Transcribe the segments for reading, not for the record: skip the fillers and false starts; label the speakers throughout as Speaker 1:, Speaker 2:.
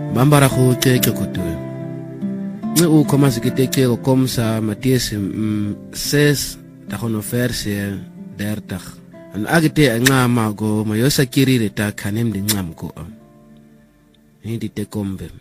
Speaker 1: Bambara go teke kotwe. Nge u koma sikiteke ko komsa Mattheus 6 tagono verse 30. An agite angama go mayosa kirire ta kanem di ngam ko. Hindi te kombe.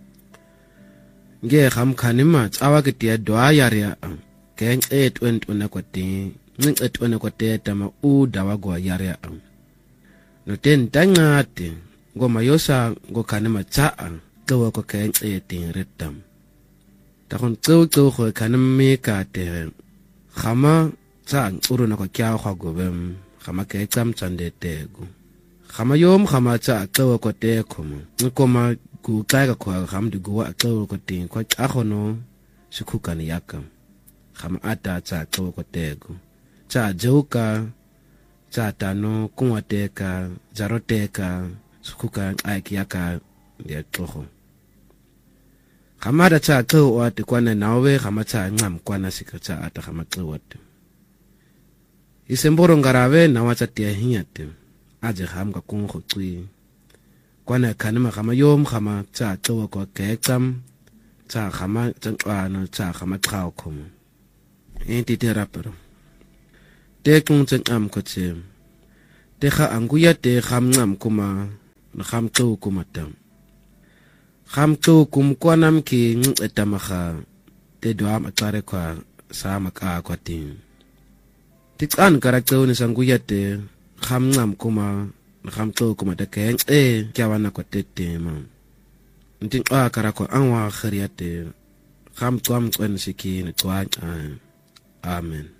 Speaker 1: Nge kham khanima tsawa ke tia doa yaria keng etwent ona kwate ngeng etwena kwate tama u dawa go yaria no ten tangate go mayosa go khanima tsaa go ko keng etin retam ta kon tso go khanim me ka te khama tsa uru na ko kya go go bem khama ke tsam tsande te go khama yom khama tsa go ko te khomo ngoma ku tlaga ko hamdu go atlo ko tin ko akhono sikukani yaka khama ata tsa tlo ko tego tsa joka tsa tano kunwateka zaroteka sikuka aiki yaka ya tloho khama da tsa tlo wat kwana nawe khama tsa ngam kwana sikatsa ata khama tlo wat isemboro ngarawe na watsa tia hinyate aje kham ka kungo twi kwana kanima khama yom khama tsa tlo ko kexam tsa khama tsana tsa khama tlao khom enti terapero te kung tsang am ko tse te kha anguya te kham ngam kuma na kham tlo kuma tam kham tlo kum kwanam ki ngetamaga te doam atlare kwa sa maka kwa tin tiksan karakter ni sanguya te kham ngam kuma kham tlo kuma te keng kyawana ko tete ma nting karako anwa khariate kham twam twen siki ni twa amen.